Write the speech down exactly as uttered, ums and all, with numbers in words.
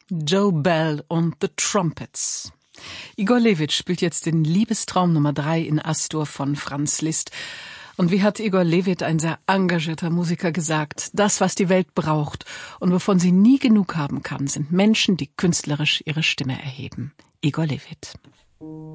Joe Bell und The Trumpets. Igor Levit spielt jetzt den Liebestraum Nummer drei in Astor von Franz Liszt. Und wie hat Igor Levit, ein sehr engagierter Musiker, gesagt, das, was die Welt braucht und wovon sie nie genug haben kann, sind Menschen, die künstlerisch ihre Stimme erheben. Igor Levit.